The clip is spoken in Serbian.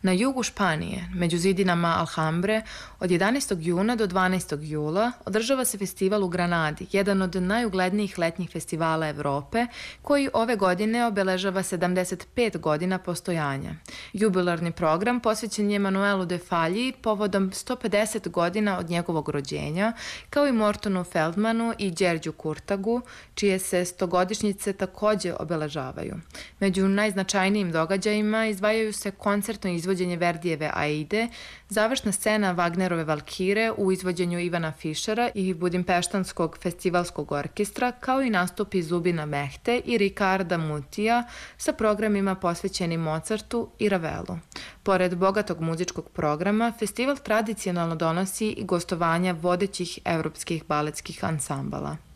Na jugu Španije, među zidinama Alhambre, od 11. juna do 12. jula održava se festival u Granadi, jedan od najuglednijih letnjih festivala Evrope, koji ove godine obeležava 75 godina postojanja. Jubilarni program posvećen je Manuelu de Falji povodom 150 godina od njegovog rođenja, kao i Mortonu Feldmanu i Đerđu Kurtagu, čije se stogodišnjice takođe obeležavaju. Među najznačajnijim događajima izdvajaju se koncertno izvođenje Verdijeve Aide, završna scena Wagnerove Valkire u izvođenju Ivana Fišera i Budimpeštanskog festivalskog orkestra, kao i nastupi Zubina Mehte i Ricarda Mutija sa programima posvećenim Mozartu i Ravelu. Pored bogatog muzičkog programa, festival tradicionalno donosi i gostovanja vodećih evropskih baletskih ansambala.